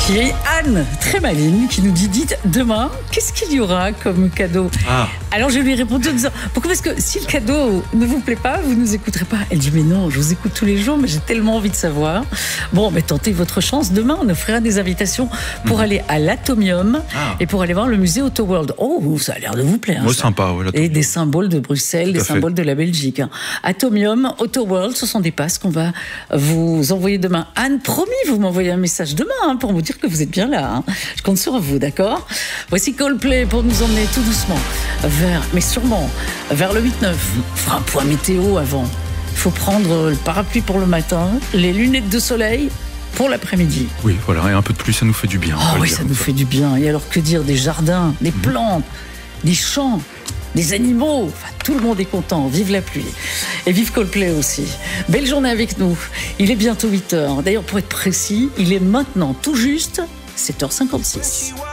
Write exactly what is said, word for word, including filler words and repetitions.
qui est Anne, très maligne, qui nous dit, dites, demain, qu'est-ce qu'il y aura comme cadeau? ah. Alors je lui ai répondu en disant, pourquoi? Parce que si le cadeau ne vous plaît pas, vous ne nous écouterez pas. Elle dit, mais non, je vous écoute tous les jours, mais j'ai tellement envie de savoir. Bon, mais tentez votre chance. Demain, on offrira des invitations pour mmh. aller à l'Atomium ah. et pour aller voir le musée Autoworld. Oh, ça a l'air de vous plaire. Moi, sympa, ouais, et des symboles de Bruxelles, des symboles de la Belgique. Atomium, Autoworld, ce sont des passes qu'on va vous envoyer demain. Anne, promis, vous m'envoyez un message demain hein, pour me dire que vous êtes bien là. Hein. Je compte sur vous, d'accord? Voici Coldplay pour nous emmener tout doucement vers, mais sûrement, vers le huit neuf. On fera un point météo avant. Il faut prendre le parapluie pour le matin, les lunettes de soleil pour l'après-midi. Oui, voilà, et un peu de pluie, ça nous fait du bien. Oh oui, ça nous ça. fait du bien. Et alors, que dire des jardins, des mmh. plantes, des champs, des animaux, enfin, tout le monde est content, vive la pluie. Et vive Coldplay aussi. Belle journée avec nous. Il est bientôt huit heures. D'ailleurs, pour être précis, il est maintenant tout juste sept heures cinquante-six.